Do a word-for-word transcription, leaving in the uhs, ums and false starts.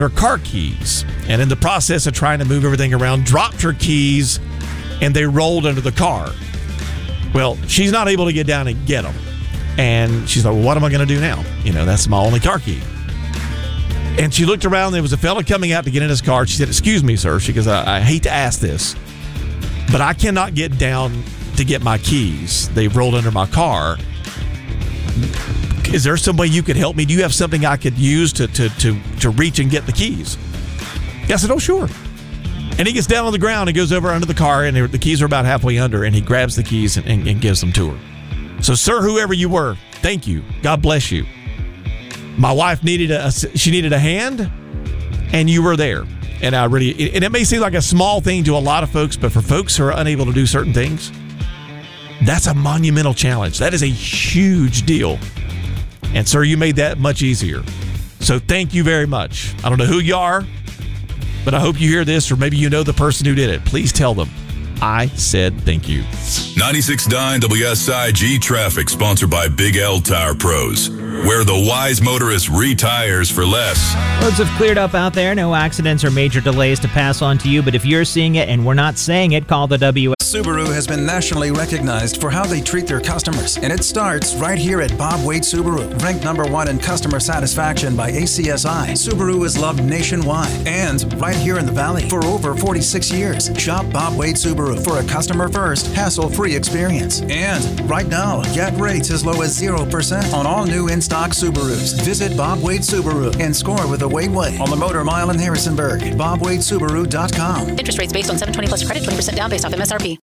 her car keys, and in the process of trying to move everything around, dropped her keys, and they rolled under the car. Well, she's not able to get down and get them. And she's like, well, what am I going to do now? You know, that's my only car key. And she looked around. There was a fellow coming out to get in his car. She said, excuse me, sir. She goes, I, I hate to ask this, but I cannot get down to get my keys. They've rolled under my car. Is there some way you could help me? Do you have something I could use to to to, to reach and get the keys? I said, oh, sure. And he gets down on the ground and goes over under the car, and the keys are about halfway under, and he grabs the keys and, and, and gives them to her. So, sir, whoever you were, thank you. God bless you. My wife needed a she needed a hand, and you were there. And I really, and it may seem like a small thing to a lot of folks, but for folks who are unable to do certain things, that's a monumental challenge. That is a huge deal. And, sir, you made that much easier. So thank you very much. I don't know who you are, but I hope you hear this, or maybe you know the person who did it. Please tell them I said thank you. ninety-six point nine W S I G Traffic, sponsored by Big L Tire Pros, where the wise motorist retires for less. Roads have cleared up out there. No accidents or major delays to pass on to you. But if you're seeing it and we're not saying it, call the W S. Subaru has been nationally recognized for how they treat their customers, and it starts right here at Bob Wade Subaru. Ranked number one in customer satisfaction by A C S I, Subaru is loved nationwide and right here in the Valley for over forty-six years. Shop Bob Wade Subaru for a customer-first, hassle-free experience. And right now, get rates as low as zero percent on all new in-stock Subarus. Visit Bob Wade Subaru and score with a Wade Way on the Motor Mile in Harrisonburg. bob wade subaru dot com. Interest rates based on seven twenty plus credit, twenty percent down based off M S R P.